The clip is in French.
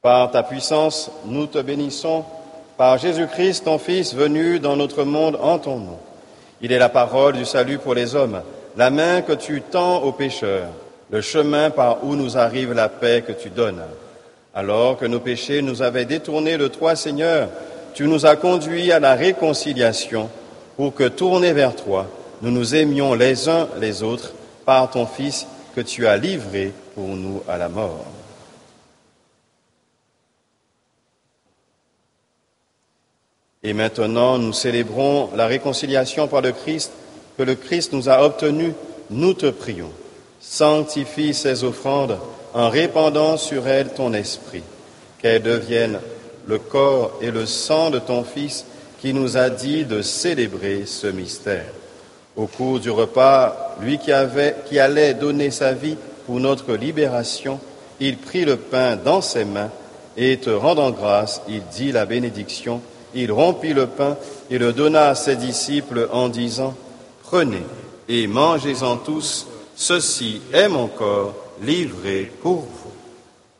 Par ta puissance, nous te bénissons, par Jésus-Christ, ton Fils, venu dans notre monde en ton nom. Il est la parole du salut pour les hommes, la main que tu tends aux pécheurs, le chemin par où nous arrive la paix que tu donnes. Alors que nos péchés nous avaient détournés de toi, Seigneur, tu nous as conduits à la réconciliation pour que, tournés vers toi, nous nous aimions les uns les autres par ton Fils que tu as livré pour nous à la mort. Et maintenant, nous célébrons la réconciliation par le Christ, que le Christ nous a obtenue. Nous te prions. Sanctifie ces offrandes en répandant sur elles ton esprit, qu'elles deviennent le corps et le sang de ton Fils qui nous a dit de célébrer ce mystère. Au cours du repas, lui qui allait donner sa vie pour notre libération, il prit le pain dans ses mains et, te rendant grâce, il dit la bénédiction. Il rompit le pain et le donna à ses disciples en disant « Prenez et mangez-en tous, ceci est mon corps livré pour vous. »